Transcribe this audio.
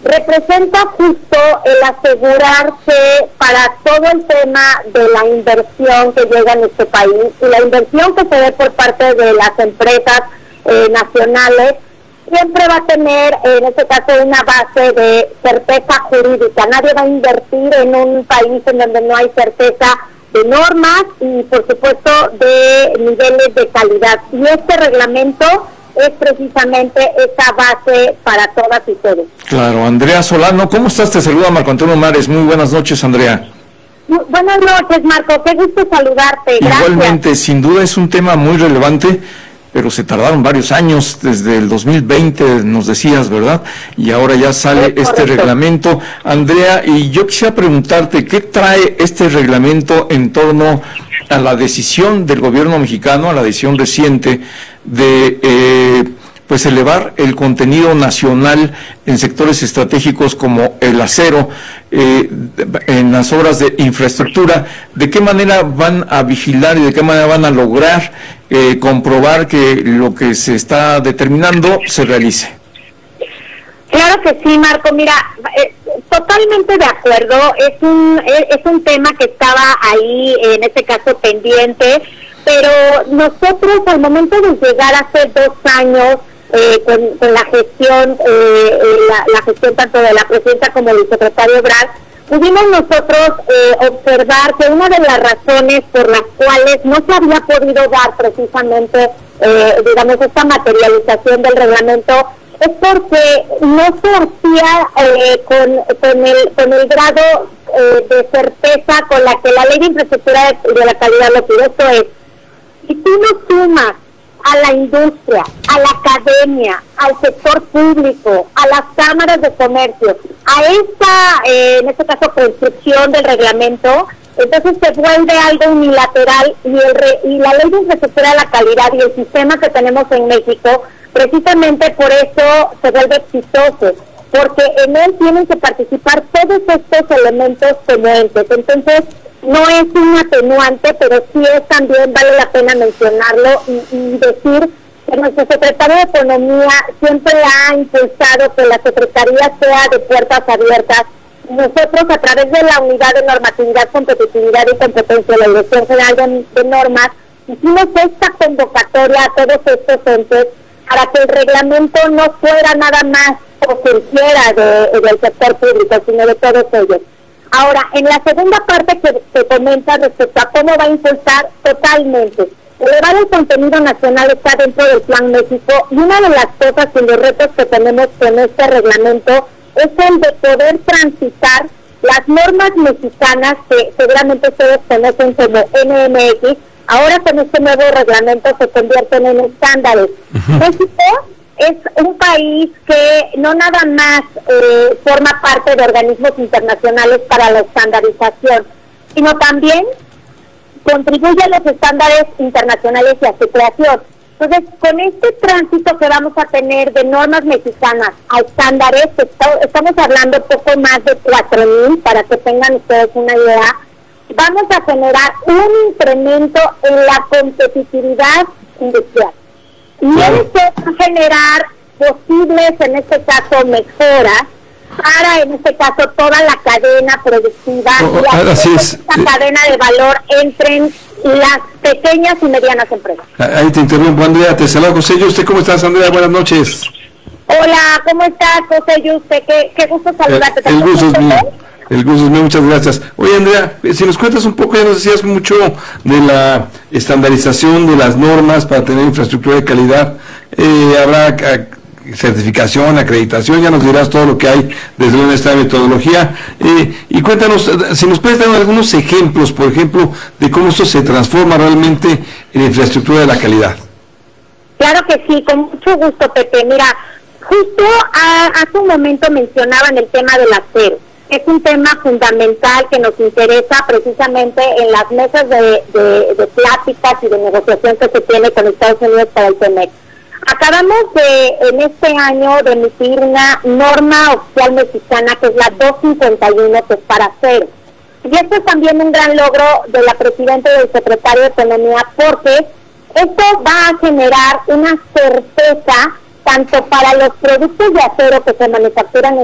representa justo el asegurarse para todo el tema de la inversión que llega en este país y la inversión que se ve por parte de las empresas nacionales, siempre va a tener, en este caso, una base de certeza jurídica. Nadie va a invertir en un país en donde no hay certeza de normas y, por supuesto, de niveles de calidad. Y este reglamento es precisamente esa base para todas y todos. Claro. Andrea Solano, ¿cómo estás? Te saluda Marco Antonio Mares. Muy buenas noches, Andrea. Buenas noches, Marco. Qué gusto saludarte. Gracias. Igualmente, sin duda es un tema muy relevante, pero se tardaron varios años, desde el 2020 nos decías, ¿verdad? Y ahora ya sale este reglamento. Andrea, y yo quisiera preguntarte, ¿qué trae este reglamento en torno a la decisión del gobierno mexicano, a la decisión reciente de pues elevar el contenido nacional en sectores estratégicos como el acero, en las obras de infraestructura? ¿De qué manera van a vigilar y de qué manera van a lograr comprobar que lo que se está determinando se realice? Claro que sí, Marco. Mira, totalmente de acuerdo. Es un tema que estaba ahí, en este caso, pendiente, pero nosotros, al momento de llegar hace 2 años, con la gestión, la gestión tanto de la presidenta como del secretario Ebrard, pudimos nosotros observar que una de las razones por las cuales no se había podido dar precisamente, digamos, esta materialización del reglamento es porque no se hacía con el grado de certeza con la que la Ley de Infraestructura de la Calidad lo pide. Esto es, si tú no sumas a la industria, a la academia, al sector público, a las cámaras de comercio, a esta, en este caso, construcción del reglamento, entonces se vuelve algo unilateral y la Ley de Infraestructura de la Calidad y el sistema que tenemos en México, precisamente por eso se vuelve exitoso, porque en él tienen que participar todos estos elementos como entes. Entonces, no es un atenuante, pero sí es también, vale la pena mencionarlo y decir que nuestro secretario de Economía siempre ha impulsado que la Secretaría sea de puertas abiertas. Nosotros, a través de la Unidad de Normatividad, Competitividad y Competencia de la Dirección General de Normas, hicimos esta convocatoria a todos estos entes para que el reglamento no fuera nada más o surgiera del sector público, sino de todos ellos. Ahora, en la segunda parte que comenta respecto a cómo va a impulsar, totalmente. Elevar el contenido nacional está dentro del Plan México, y una de las cosas y los retos que tenemos con este reglamento es el de poder transitar las normas mexicanas que seguramente ustedes conocen como NMX. Ahora con este nuevo reglamento se convierten en estándares. México es un país que no nada más forma parte de organismos internacionales para la estandarización, sino también contribuye a los estándares internacionales y a su creación. Entonces, con este tránsito que vamos a tener de normas mexicanas a estándares, estamos hablando poco más de 4,000, para que tengan ustedes una idea, vamos a generar un incremento en la competitividad industrial. Y eso va a generar posibles, en este caso, mejoras para, en este caso, toda la cadena productiva y esta cadena de valor entren las pequeñas y medianas empresas. Ahí te interrumpo, Andrea, te saluda José Yuste. ¿Cómo estás, Andrea? Buenas noches. Hola, ¿cómo estás, José Yuste? Qué gusto saludarte. El gusto es mío. El gusto es mío, muchas gracias. Oye, Andrea, si nos cuentas un poco, ya nos decías mucho de la estandarización de las normas para tener infraestructura de calidad. Habrá certificación, acreditación, ya nos dirás todo lo que hay desde esta metodología. Y cuéntanos, si nos puedes dar algunos ejemplos, por ejemplo, de cómo esto se transforma realmente en infraestructura de la calidad. Claro que sí, con mucho gusto, Pepe. Mira, justo hace un momento mencionaban el tema del acero. Es un tema fundamental que nos interesa precisamente en las mesas de pláticas y de negociación que se tiene con Estados Unidos para el TEMEC. Acabamos en este año de emitir una norma oficial mexicana que es la 251, que es para acero. Y esto es también un gran logro de la presidenta y del secretario de Economía, porque esto va a generar una certeza tanto para los productos de acero que se manufacturan en